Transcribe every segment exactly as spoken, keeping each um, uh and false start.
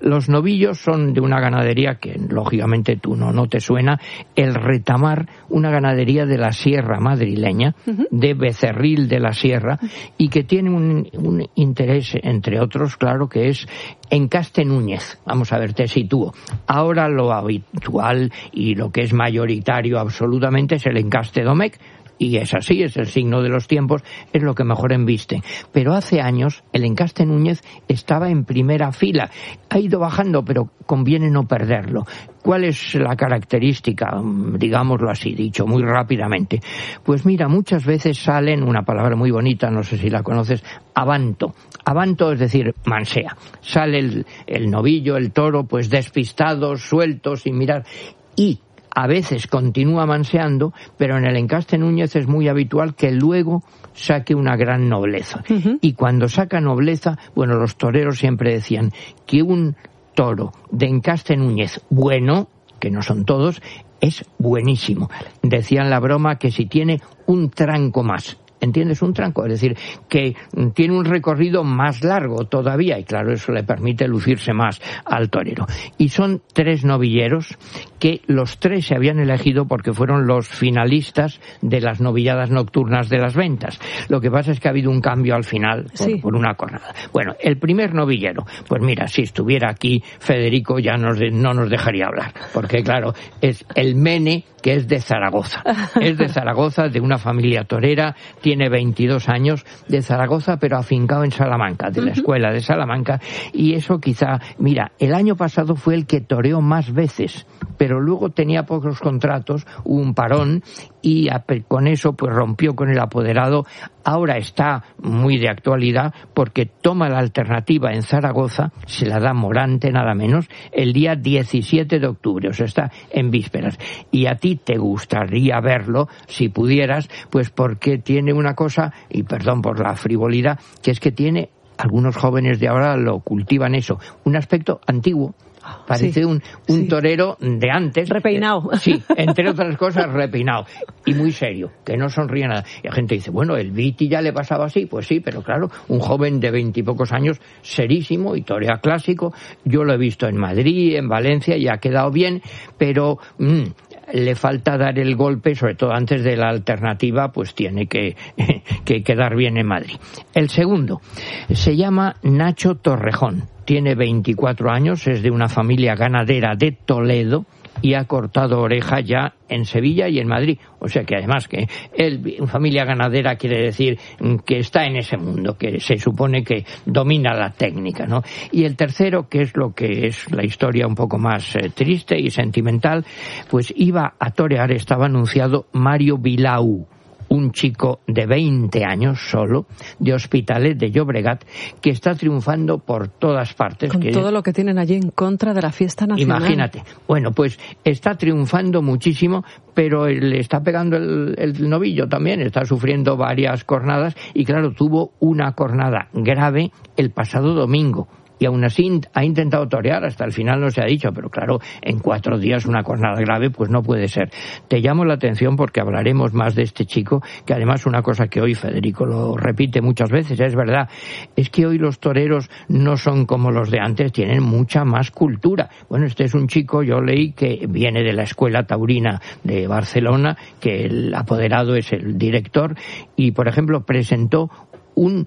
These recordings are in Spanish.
Los novillos son de una ganadería que lógicamente tú no, no te suena, el Retamar, una ganadería de la Sierra madrileña, uh-huh. de Becerril de la Sierra, y que tiene un, un interés, entre otros, claro, que es Encaste Núñez. Vamos a ver, te sitúo. Ahora lo habitual y lo que es mayoritario absolutamente es el Encaste Domecq, y es así, es el signo de los tiempos, es lo que mejor embiste. Pero hace años el Encaste Núñez estaba en primera fila. Ha ido bajando, pero conviene no perderlo. ¿Cuál es la característica? Digámoslo así, dicho muy rápidamente. Pues mira, muchas veces salen, una palabra muy bonita, no sé si la conoces, avanto. Avanto es decir, mansea. Sale el, el novillo, el toro, pues despistado, suelto, sin mirar. Y a veces continúa manseando, pero en el Encaste Núñez es muy habitual que luego saque una gran nobleza. Uh-huh. Y cuando saca nobleza, bueno, los toreros siempre decían que un toro de Encaste Núñez bueno, que no son todos, es buenísimo. Decían la broma que si tiene un tranco más. ¿Entiendes? Un tranco, es decir, que tiene un recorrido más largo todavía, y claro, eso le permite lucirse más al torero. Y son tres novilleros que los tres se habían elegido porque fueron los finalistas de las novilladas nocturnas de las ventas. Lo que pasa es que ha habido un cambio al final por, sí. por una cornada. Bueno, el primer novillero, pues mira, si estuviera aquí Federico ya nos de, no nos dejaría hablar, porque claro, es el Mene, que es de Zaragoza. Es de Zaragoza, de una familia torera, tiene veintidós años, de Zaragoza, pero afincado en Salamanca, de la escuela de Salamanca, y eso quizá, mira, el año pasado fue el que toreó más veces, pero luego tenía pocos contratos, hubo un parón, y con eso pues rompió con el apoderado. Ahora está muy de actualidad porque toma la alternativa en Zaragoza, se la da Morante nada menos, el día diecisiete de octubre, o sea, está en vísperas. Y a ti te gustaría verlo, si pudieras, pues porque tiene una cosa, y perdón por la frivolidad, que es que tiene, algunos jóvenes de ahora lo cultivan eso, un aspecto antiguo. Parece sí, un, un sí. torero de antes. Repeinado. Eh, sí, entre otras cosas, repeinado. Y muy serio, que no sonríe nada. Y la gente dice, bueno, el Viti ya le pasaba así. Pues sí, pero claro, un joven de veintipocos años, serísimo y torea clásico. Yo lo he visto en Madrid, en Valencia, y ha quedado bien, pero mmm, le falta dar el golpe, sobre todo antes de la alternativa, pues tiene que, que quedar bien en Madrid. El segundo se llama Nacho Torrejón. Tiene veinticuatro años, es de una familia ganadera de Toledo y ha cortado oreja ya en Sevilla y en Madrid. O sea que además que él, familia ganadera, quiere decir que está en ese mundo, que se supone que domina la técnica, ¿no? Y el tercero, que es lo que es la historia un poco más eh, triste y sentimental, pues iba a torear, estaba anunciado Mario Vilau, un chico de veinte años solo, de Hospitalet de Llobregat, que está triunfando por todas partes. Con que todo lo que tienen allí en contra de la fiesta nacional. Imagínate. Bueno, pues está triunfando muchísimo, pero le está pegando el, el novillo también, está sufriendo varias cornadas, y claro, tuvo una cornada grave el pasado domingo. Y aún así ha intentado torear, hasta el final no se ha dicho, pero claro, en cuatro días una cornada grave pues no puede ser. Te llamo la atención porque hablaremos más de este chico, que además una cosa que hoy Federico lo repite muchas veces, es verdad, es que hoy los toreros no son como los de antes, tienen mucha más cultura. Bueno, este es un chico, yo leí, que viene de la Escuela Taurina de Barcelona, que el apoderado es el director, y por ejemplo presentó un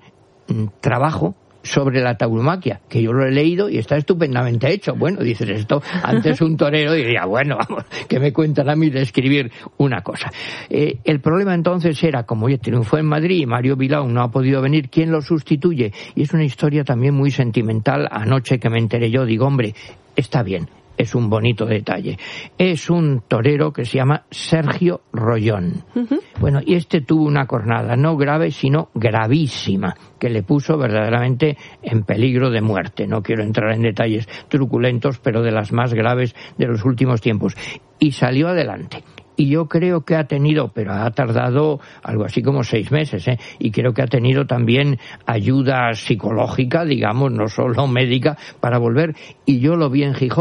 trabajo sobre la tauromaquia, que yo lo he leído y está estupendamente hecho. Bueno, dices esto, antes un torero diría, bueno, vamos, que me cuentan a mí de escribir una cosa. Eh, el problema entonces era, como ya triunfó en Madrid y Mario Vilau no ha podido venir, ¿quién lo sustituye? Y es una historia también muy sentimental. Anoche que me enteré yo, digo, hombre, está bien, es un bonito detalle. Es un torero que se llama Sergio Rollón. Uh-huh. Bueno, y este tuvo una cornada no grave, sino gravísima, que le puso verdaderamente en peligro de muerte. No quiero entrar en detalles truculentos, pero de las más graves de los últimos tiempos. Y salió adelante. Y yo creo que ha tenido, pero ha tardado algo así como seis meses, ¿eh? Y creo que ha tenido también ayuda psicológica, digamos, no solo médica, para volver. Y yo lo vi en Gijón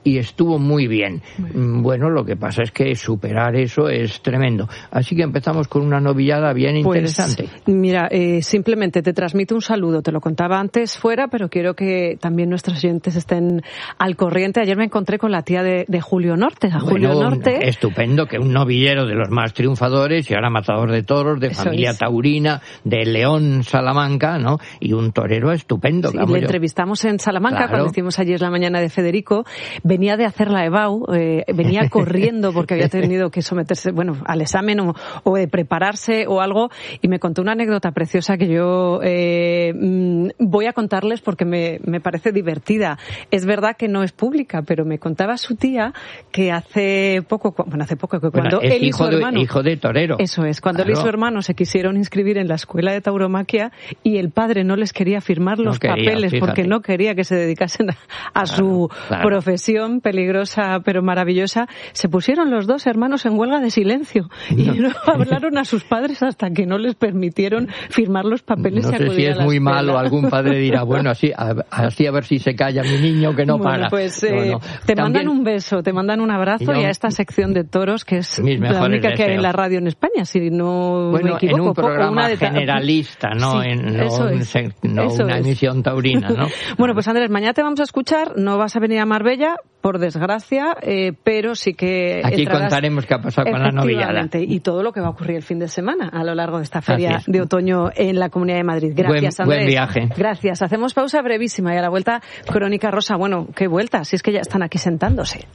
y estuvo muy bien. Bueno, lo que pasa es que superar eso es tremendo. Así que empezamos con una novillada bien pues, interesante. Mira, eh, simplemente te transmito un saludo. Te lo contaba antes fuera, pero quiero que también nuestros oyentes estén al corriente. Ayer me encontré con la tía de, de Julio Norte. A Julio bueno, Norte. Estupendo, que un novillero de los más triunfadores y ahora matador de toros, de Eso familia es. taurina, de León, Salamanca, ¿no? Y un torero estupendo. Sí, le yo. entrevistamos en Salamanca, claro. Cuando hicimos ayer la mañana de Federico. Venía de hacer la EBAU, eh, venía corriendo porque había tenido que someterse, bueno, al examen o, o de prepararse o algo, y me contó una anécdota preciosa que yo eh, voy a contarles porque me, me parece divertida. Es verdad que no es pública, pero me contaba su tía que hace poco, bueno, hace poco que cuando bueno, es él y hijo su hermano... De, hijo de torero. Eso es, cuando claro. él y su hermano se quisieron inscribir en la escuela de tauromaquia y el padre no les quería firmar los no quería, papeles fíjate. porque no quería que se dedicasen a, a claro, su claro. profesión peligrosa pero maravillosa, se pusieron los dos hermanos en huelga de silencio y no, no hablaron a sus padres hasta que no les permitieron firmar los papeles. No y sé si es muy escuela. malo, algún padre dirá, bueno, así a, así a ver si se calla mi niño que no bueno, para. Pues eh, no, no. te También... mandan un beso, te mandan un abrazo yo... y a esta sección de toros que es la única deseos. que hay en la radio en España, si no bueno, me equivoco. En un programa una de ta... generalista, no, sí, en, no, eso un, es, no eso una es. emisión taurina, ¿no? Bueno, pues Andrés, mañana te vamos a escuchar, no vas a venir a Marbella, por desgracia, eh, pero sí que aquí entrarás, contaremos qué ha pasado con la novillada y todo lo que va a ocurrir el fin de semana a lo largo de esta feria de otoño en la Comunidad de Madrid. Gracias, buen, Andrés. Buen viaje. Gracias. Hacemos pausa brevísima y a la vuelta, Crónica Rosa. Bueno, qué vuelta, si es que ya están aquí sentándose.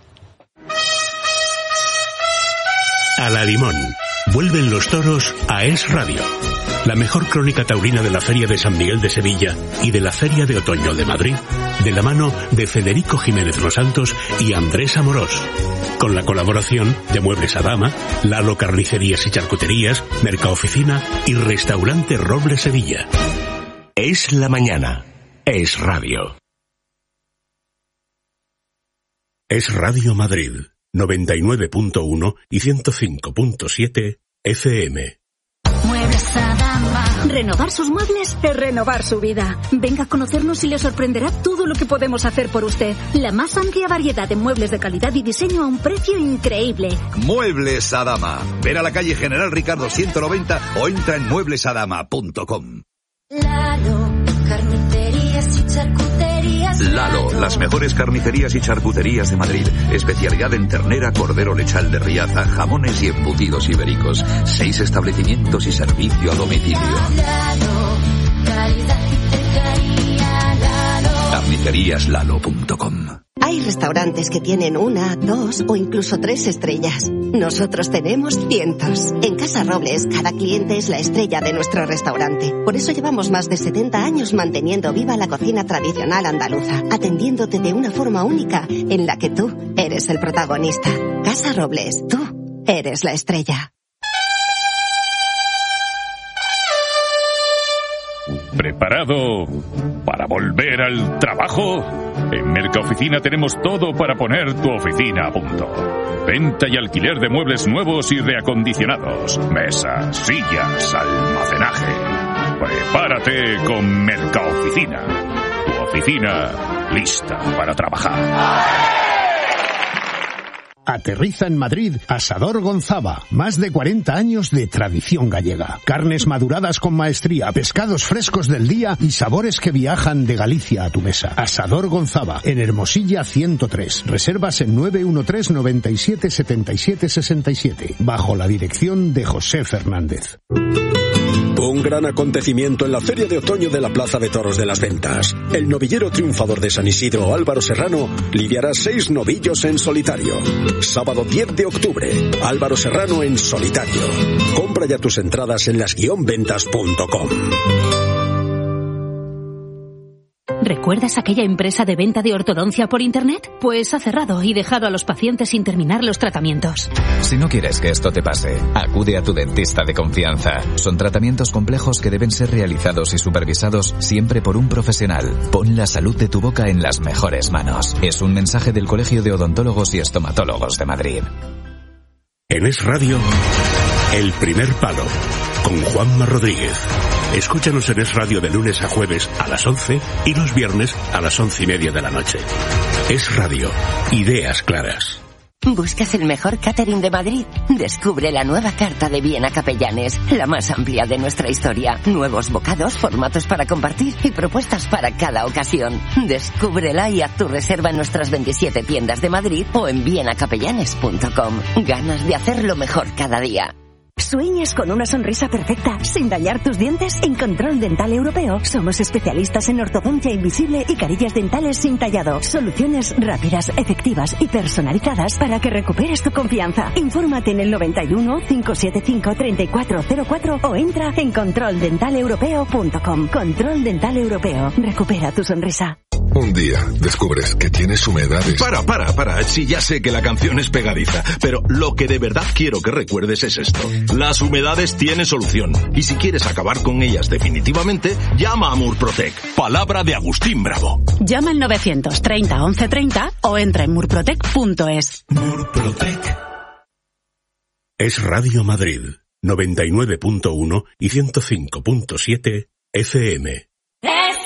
A la Limón. Vuelven los toros a Es Radio. La mejor crónica taurina de la Feria de San Miguel de Sevilla y de la Feria de Otoño de Madrid, de la mano de Federico Jiménez Los Santos y Andrés Amorós. Con la colaboración de Muebles Adama, Lalo Carnicerías y Charcuterías, Mercaoficina y Restaurante Roble Sevilla. Es la mañana. Es Radio. Es Radio Madrid, noventa y nueve punto uno y ciento cinco punto siete F M. Muebles Adama. Renovar sus muebles es renovar su vida. Venga a conocernos y le sorprenderá todo lo que podemos hacer por usted. La más amplia variedad de muebles de calidad y diseño a un precio increíble. Muebles Adama. Ven a la calle General Ricardo ciento noventa o entra en muebles adama punto com. Lalo, carnicerías y charcuterías. Lalo, las mejores carnicerías y charcuterías de Madrid. Especialidad en ternera, cordero lechal de Riaza, jamones y embutidos ibéricos. Seis establecimientos y servicio a domicilio. Lalo, calidad y cercanía, Lalo. carnicerías lalo punto com. Hay restaurantes que tienen una, dos o incluso tres estrellas. Nosotros tenemos cientos. En Casa Robles, cada cliente es la estrella de nuestro restaurante. Por eso llevamos más de setenta años manteniendo viva la cocina tradicional andaluza, atendiéndote de una forma única en la que tú eres el protagonista. Casa Robles, tú eres la estrella. ¿Preparado para volver al trabajo? En Mercaoficina tenemos todo para poner tu oficina a punto. Venta y alquiler de muebles nuevos y reacondicionados. Mesas, sillas, almacenaje. Prepárate con Mercaoficina. Tu oficina lista para trabajar. Aterriza en Madrid Asador Gonzava. Más de cuarenta años de tradición gallega. Carnes maduradas con maestría, pescados frescos del día y sabores que viajan de Galicia a tu mesa. Asador Gonzava, en Hermosilla ciento tres. Reservas en nueve uno tres, noventa y siete, setenta y siete, sesenta y siete. Bajo la dirección de José Fernández. Un gran acontecimiento en la Feria de Otoño de la Plaza de Toros de las Ventas. El novillero triunfador de San Isidro, Álvaro Serrano, lidiará seis novillos en solitario. Sábado diez de octubre, Álvaro Serrano en solitario. Compra ya tus entradas en las guion ventas punto com. ¿Recuerdas aquella empresa de venta de ortodoncia por internet? Pues ha cerrado y dejado a los pacientes sin terminar los tratamientos. Si no quieres que esto te pase, acude a tu dentista de confianza. Son tratamientos complejos que deben ser realizados y supervisados siempre por un profesional. Pon la salud de tu boca en las mejores manos. Es un mensaje del Colegio de Odontólogos y Estomatólogos de Madrid. En Es Radio, El Primer Palo, con Juanma Rodríguez. Escúchanos en Es Radio de lunes a jueves a las once y los viernes a las once y media de la noche. Es Radio. Ideas claras. ¿Buscas el mejor catering de Madrid? Descubre la nueva carta de Viena Capellanes, la más amplia de nuestra historia. Nuevos bocados, formatos para compartir y propuestas para cada ocasión. Descúbrela y haz tu reserva en nuestras veintisiete tiendas de Madrid o en viena capellanes punto com. Ganas de hacerlo mejor cada día. ¿Sueñas con una sonrisa perfecta sin dañar tus dientes? En Control Dental Europeo somos especialistas en ortodoncia invisible y carillas dentales sin tallado. Soluciones rápidas, efectivas y personalizadas para que recuperes tu confianza. Infórmate en el noventa y uno, cinco siete cinco, treinta y cuatro cero cuatro o entra en control dental europeo punto com. Control Dental Europeo. Recupera tu sonrisa. Un día descubres que tienes humedades. Para, para, para. Sí, ya sé que la canción es pegadiza, pero lo que de verdad quiero que recuerdes es esto. Las humedades tienen solución. Y si quieres acabar con ellas definitivamente, llama a Murprotec. Palabra de Agustín Bravo. Llama al novecientos treinta once treinta o entra en murprotec punto es. Murprotec. Es Radio Madrid, noventa y nueve punto uno y ciento cinco punto siete F M.